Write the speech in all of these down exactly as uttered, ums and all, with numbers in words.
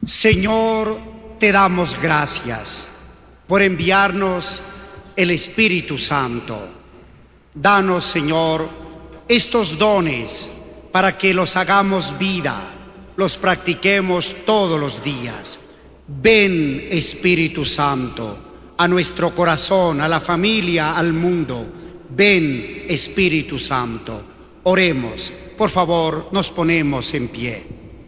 Señor, te damos gracias por enviarnos el Espíritu Santo. Danos, Señor, estos dones para que los hagamos vida, los practiquemos todos los días. Ven, Espíritu Santo, a nuestro corazón, a la familia, al mundo. Ven, Espíritu Santo. Oremos. Por favor, nos ponemos en pie.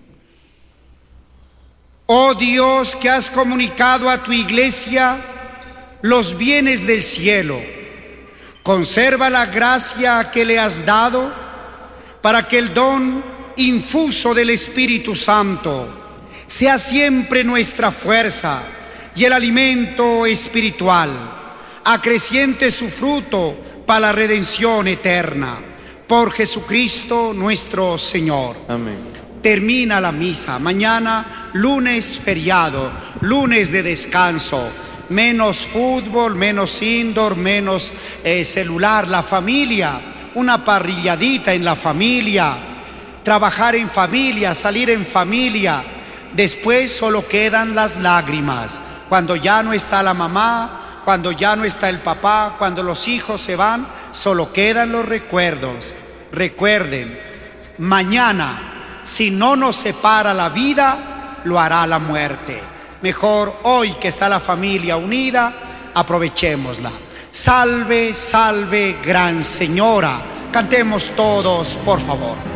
Oh Dios, que has comunicado a tu iglesia los bienes del cielo, conserva la gracia que le has dado para que el don infuso del Espíritu Santo sea siempre nuestra fuerza y el alimento espiritual, acreciente su fruto para la redención eterna. Por Jesucristo nuestro Señor. Amén. Termina la misa. Mañana, lunes feriado, lunes de descanso. Menos fútbol, menos indoor, menos eh, celular. La familia, una parrilladita en la familia. Trabajar en familia, salir en familia. Después solo quedan las lágrimas. Cuando ya no está la mamá, cuando ya no está el papá, cuando los hijos se van, solo quedan los recuerdos. Recuerden, mañana, si no nos separa la vida, lo hará la muerte. Mejor hoy que está la familia unida, aprovechémosla. Salve, salve, Gran Señora. Cantemos todos, por favor.